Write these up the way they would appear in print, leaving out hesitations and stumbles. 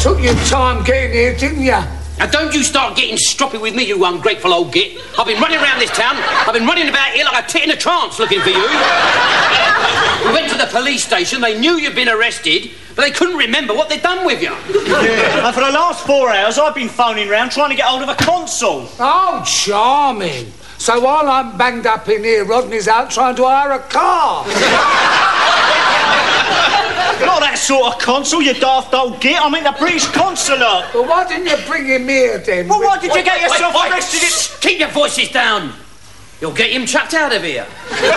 Took your time getting here, didn't you? Now, don't you start getting stroppy with me, you ungrateful old git. I've been running around this town. I've been running about here like a tit in a trance looking for you. We went to the police station. They knew you'd been arrested, but they couldn't remember what they'd done with you. Yeah. And for the last 4 hours, I've been phoning round trying to get hold of a consul. Oh, charming. So while I'm banged up in here, Rodney's out trying to hire a car. Not that sort of consul, you daft old git. I mean the British consulate. Well, why didn't you bring him here, then? Well, why did you get yourself arrested? Shh, keep your voices down. You'll get him chucked out of here.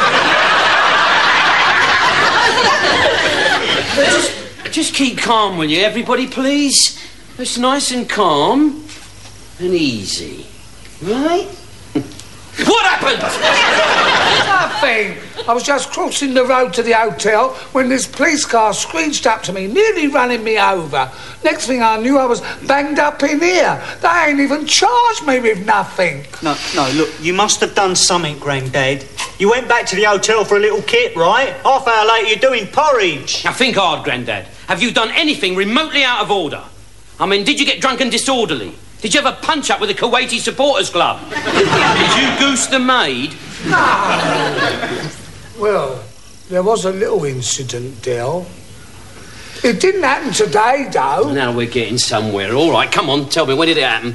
Just keep calm, will you, everybody, please? It's nice and calm and easy, right? What happened? Nothing. I was just crossing the road to the hotel when this police car screeched up to me, nearly running me over. Next thing I knew, I was banged up in here. They ain't even charged me with nothing. No, look, you must have done something, Grandad. You went back to the hotel for a little kip, right? Half hour later, you're doing porridge. Now, think hard, Grandad. Have you done anything remotely out of order? I mean, did you get drunk and disorderly? Did you have a punch-up with the Kuwaiti supporters club? Did you goose the maid? No. Well, there was a little incident, Del. It didn't happen today, though. Now we're getting somewhere. All right, come on, tell me, when did it happen?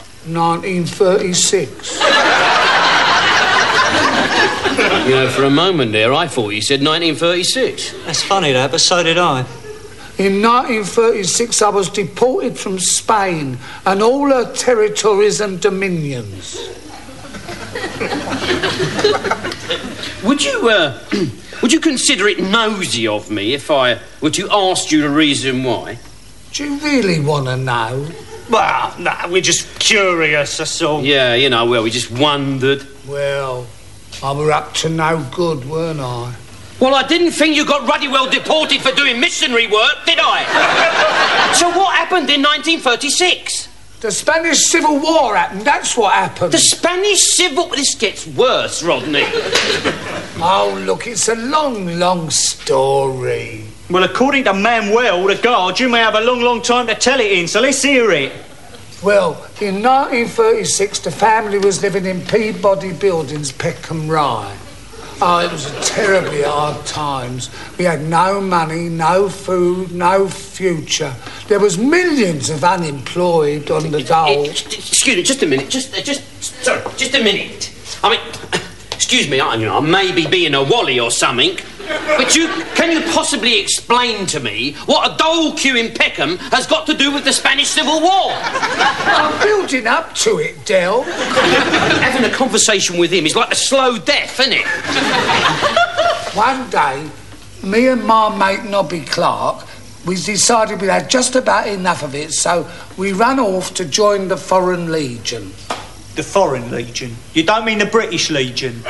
1936. You know, for a moment there, I thought you said 1936. That's funny, that, but so did I. In 1936, I was deported from Spain and all her territories and dominions. Would you consider it nosy of me if I were to ask you the reason why? Do you really want to know? Well, no, we're just curious, that's all. Yeah, you know, well, we just wondered. Well, I were up to no good, weren't I? Well, I didn't think you got ruddy well deported for doing missionary work, did I? So what happened in 1936? The Spanish Civil War happened, that's what happened. The Spanish Civil... This gets worse, Rodney. Oh, look, it's a long, long story. Well, according to Manuel, the guard, you may have a long, long time to tell it in, so let's hear it. Well, in 1936, the family was living in Peabody Buildings, Peckham Rye. Oh, it was terribly hard times. We had no money, no food, no future. There was millions of unemployed on the dole. Excuse me, just a minute. Just a minute. I mean, excuse me, I may be being a wally or something, but can you possibly explain to me what a dole queue in Peckham has got to do with the Spanish Civil War? I'm building up to it, Del. Having a conversation with him is like a slow death, isn't it? One day, me and my mate Nobby Clark, we decided we had just about enough of it, so we ran off to join the Foreign Legion. The Foreign Legion? You don't mean the British Legion?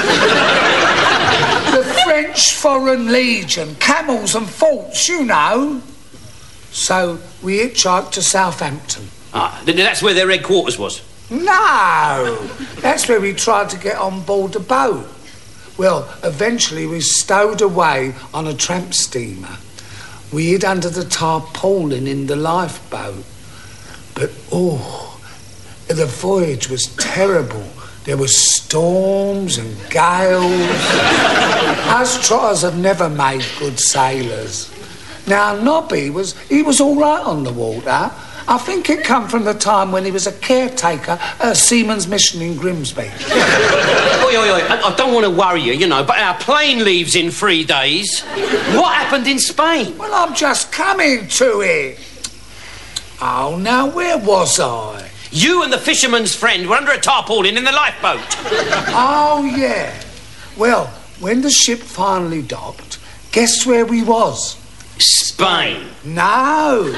The French Foreign Legion, camels and forts, you know. So we hitchhiked to Southampton. Ah, that's where their headquarters was? No, that's where we tried to get on board the boat. Well, eventually we stowed away on a tramp steamer. We hid under the tarpaulin in the lifeboat. But, the voyage was terrible. There were storms and gales. Us trotters have never made good sailors. Now, Nobby was all right on the water. I think it come from the time when he was a caretaker at a seaman's mission in Grimsby. Oi, I don't want to worry you, but our plane leaves in 3 days. What happened in Spain? Well, I'm just coming to it. Oh, now, where was I? You and the fisherman's friend were under a tarpaulin in the lifeboat. Oh, yeah. Well, when the ship finally docked, guess where we was? Spain. No.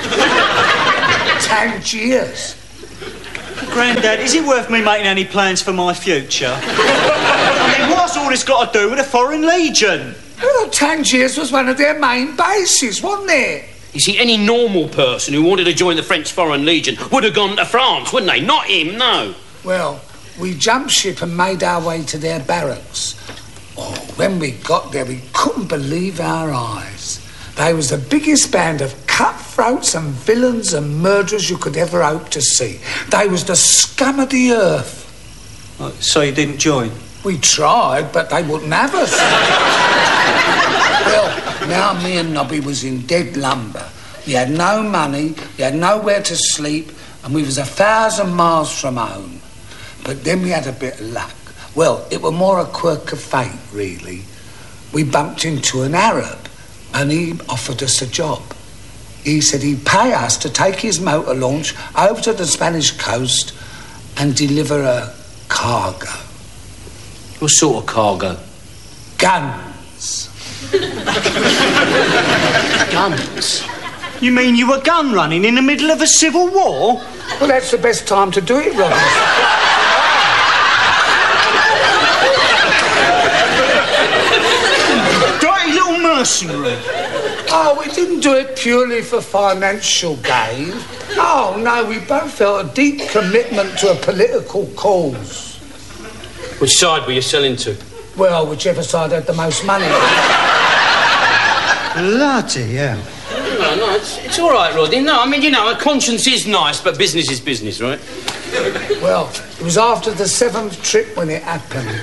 Tangiers. Grandad, is it worth me making any plans for my future? I mean, what's all this got to do with the Foreign Legion? Well, Tangiers was one of their main bases, wasn't it? You see, any normal person who wanted to join the French Foreign Legion would have gone to France, wouldn't they? Not him, no. Well, we jumped ship and made our way to their barracks. When we got there, we couldn't believe our eyes. They was the biggest band of cutthroats and villains and murderers you could ever hope to see. They was the scum of the earth. So you didn't join? We tried, but they wouldn't have us. Well, now me and Nobby was in dead lumber. We had no money, we had nowhere to sleep, and we was 1,000 miles from home. But then we had a bit of luck. Well, it was more a quirk of fate, really. We bumped into an Arab, and he offered us a job. He said he'd pay us to take his motor launch over to the Spanish coast and deliver a cargo. What sort of cargo? Guns. Guns? You mean you were gun running in the middle of a civil war? Well, that's the best time to do it, Robert. Dirty little mercenary. Oh, we didn't do it purely for financial gain. Oh, no, we both felt a deep commitment to a political cause. Which side were you selling to? Well, whichever side had the most money. Bloody hell. No, it's all right, Rodney. No, I mean, you know, a conscience is nice, but business is business, right? Well, it was after the 7th trip when it happened.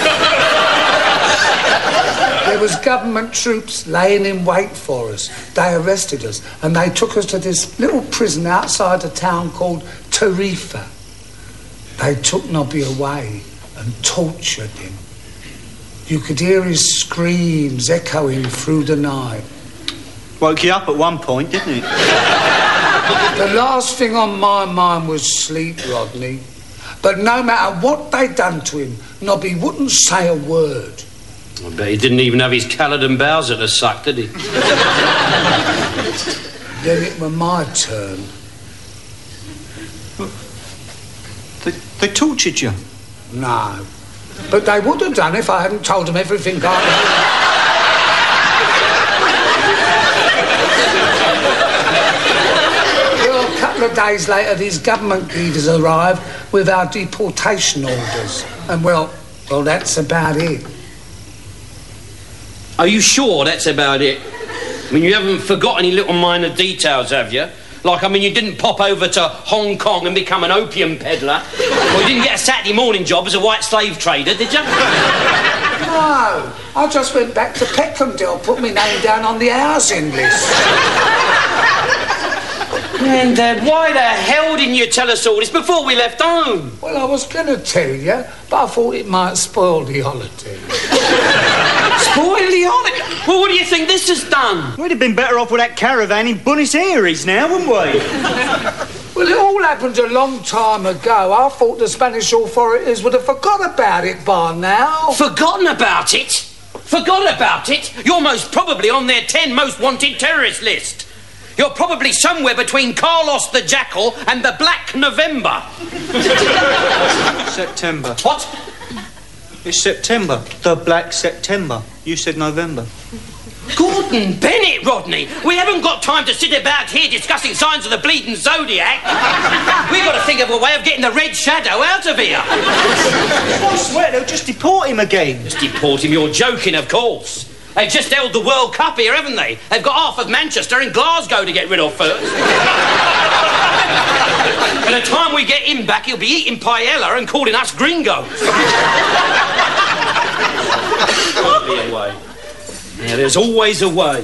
There was government troops laying in wait for us. They arrested us, and they took us to this little prison outside a town called Tarifa. They took Nobby away and tortured him. You could hear his screams echoing through the night. Woke you up at one point, didn't it? The last thing on my mind was sleep, Rodney. But no matter what they'd done to him, Nobby wouldn't say a word. I bet he didn't even have his Caledon Bowser to suck, did he? Then it was my turn. They tortured you? No. But they would have done if I hadn't told them everything I knew. Well, a couple of days later, these government leaders arrived with our deportation orders. And, well, that's about it. Are you sure that's about it? I mean, you haven't forgot any little minor details, have you? Like, I mean, you didn't pop over to Hong Kong and become an opium peddler. Or you didn't get a Saturday morning job as a white slave trader, did you? No, I just went back to Peckhamdale, put my name down on the housing list. Granddad, why the hell didn't you tell us all this before we left home? Well, I was going to tell you, but I thought it might spoil the holiday. Spoil the holiday? Well, what do you think this has done? We'd have been better off with that caravan in Buenos Aires now, wouldn't we? Well, it all happened a long time ago. I thought the Spanish authorities would have forgot about it by now. Forgotten about it? Forgot about it? You're most probably on their 10 most wanted terrorist list. You're probably somewhere between Carlos the Jackal and the Black November. September. What? It's September. The Black September. You said November. Gordon Bennett, Rodney. We haven't got time to sit about here discussing signs of the bleeding zodiac. We've got to think of a way of getting the red shadow out of here. I swear they'll just deport him again. Just deport him? You're joking, of course. They've just held the World Cup here, haven't they? They've got half of Manchester and Glasgow to get rid of first. By the time we get him back, he'll be eating paella and calling us gringos. There'll be a way. Yeah, there's always a way.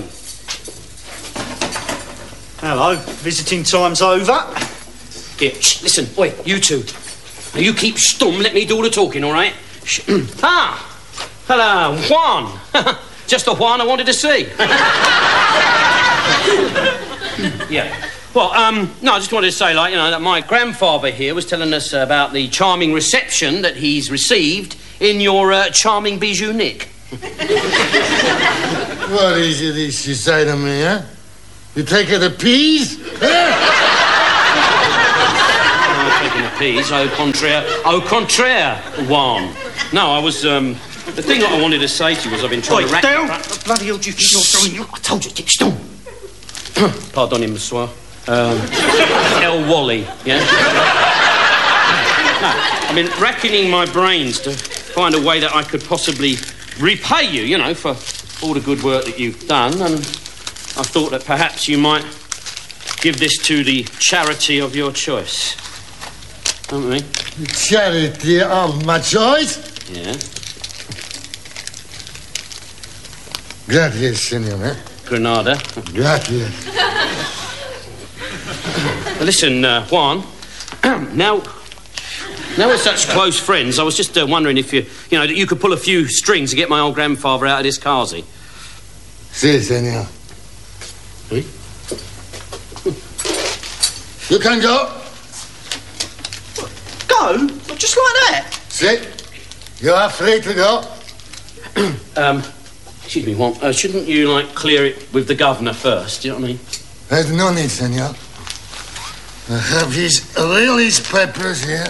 Hello, visiting time's over. Here, listen, oi, you two. Now you keep stum, let me do all the talking, all right? Hello, Juan. Just the Juan I wanted to see. Yeah. Well, no, I just wanted to say, like, you know, that my grandfather here was telling us about the charming reception that he's received in your charming bijou Nick. What is it you say to me, huh? You take her to peas? I'm taking the peas, au contraire, Juan. No, I was, the thing that I wanted to say to you was I've been trying to rack... Bloody hell, do you keep on throwing you? I told you, keep still. Pardon, monsieur. El Wally, yeah? No, I've been racking my brains to find a way that I could possibly repay you, you know, for all the good work that you've done, and I thought that perhaps you might give this to the charity of your choice. Don't we? Charity of my choice? Yeah. Gracias, senor. Granada. Gracias. Listen, Juan, now we're such close friends, I was just wondering if that you could pull a few strings to get my old grandfather out of this carsy. Si, senor. Oui? You can go. Go? Just like that? Si. You are free to go. Excuse me, Juan, shouldn't you, clear it with the governor first, do you know what I mean? There's no need, senor. I have his release papers here.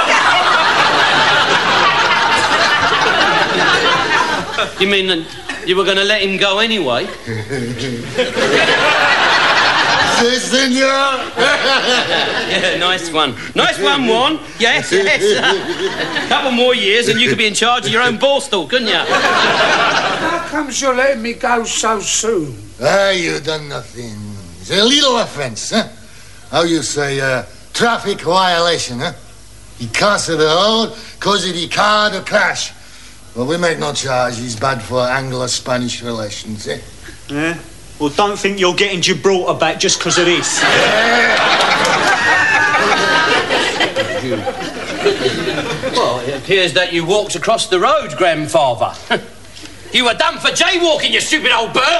You mean that you were going to let him go anyway? Si, senor. Yeah, nice one. Nice one, Juan. Yes, yes. Couple more years and you could be in charge of your own borstal, couldn't you? How comes you're letting me go so soon? You done nothing. It's a little offence, huh? How you say, traffic violation, huh? He crossed the road because the car to crash. Well, we make no charge. He's bad for Anglo-Spanish relations, eh? Yeah? Well, don't think you're getting Gibraltar back just because of this. Well, it appears that you walked across the road, grandfather. You were done for jaywalking, you stupid old Bert!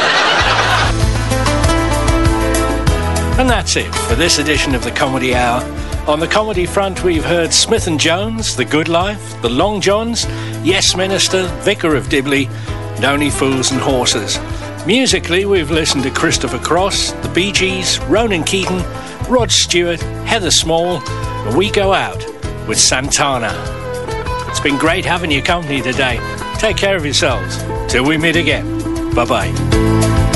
And that's it for this edition of the Comedy Hour. On the comedy front, we've heard Smith & Jones, The Good Life, The Long Johns, Yes Minister, Vicar of Dibley, and Only Fools and Horses. Musically, we've listened to Christopher Cross, The Bee Gees, Ronan Keating, Rod Stewart, Heather Small, and we go out with Santana. It's been great having your company today. Take care of yourselves. Till we meet again. Bye-bye.